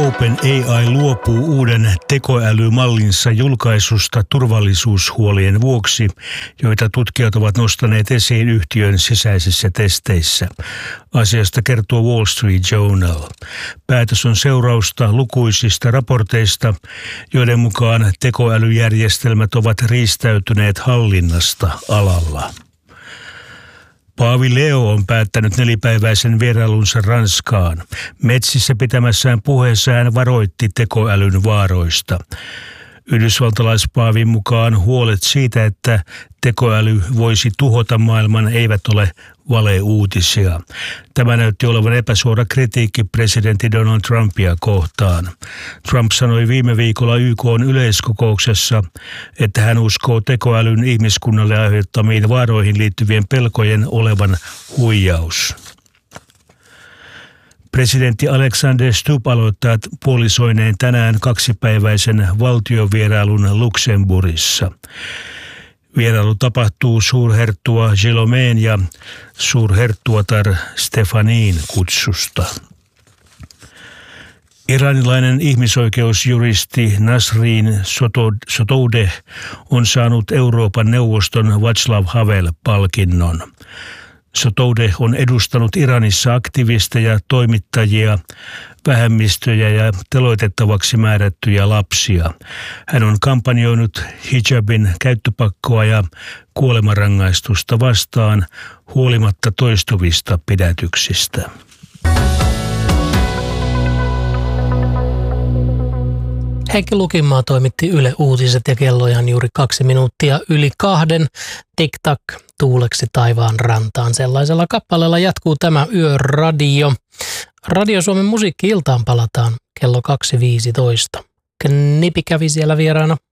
OpenAI luopuu uuden tekoälymallinsa julkaisusta turvallisuushuolien vuoksi, joita tutkijat ovat nostaneet esiin yhtiön sisäisissä testeissä. Asiasta kertoo Wall Street Journal. Päätös on seurausta lukuisista raporteista, joiden mukaan tekoälyjärjestelmät ovat riistäytyneet hallinnasta alalla. Paavi Leo on päättänyt nelipäiväisen vierailunsa Ranskaan. Metsissä pitämässään puheessa hän varoitti tekoälyn vaaroista. Yhdysvaltalaispaavin mukaan huolet siitä, että tekoäly voisi tuhota maailman, eivät ole valeuutisia. Tämä näytti olevan epäsuora kritiikki presidentti Donald Trumpia kohtaan. Trump sanoi viime viikolla YK:n yleiskokouksessa, että hän uskoo tekoälyn ihmiskunnalle aiheuttamiin vaaroihin liittyvien pelkojen olevan huijaus. Presidentti Alexander Stubb aloittaa puolisoineen tänään kaksipäiväisen valtiovierailun Luxemburgissa. Vierailu tapahtuu suurherttua Gilomeen ja suurherttuatar Stefanin kutsusta. Iranilainen ihmisoikeusjuristi Nasrin Sotoudeh on saanut Euroopan neuvoston Václav Havel-palkinnon. Sotoudeh on edustanut Iranissa aktivisteja, toimittajia, vähemmistöjä ja teloitettavaksi määrättyjä lapsia. Hän on kampanjoinut hijabin käyttöpakkoa ja kuolemanrangaistusta vastaan huolimatta toistuvista pidätyksistä. Heikki Lukimaa toimitti Yle Uutiset ja kellojan juuri 2 minuuttia yli 2. Tik-tak tuuleksi taivaan rantaan. Sellaisella kappaleella jatkuu tämä Yöradio. Radio Suomen musiikki-iltaan palataan kello 2.15. Knipi kävi siellä vieraana.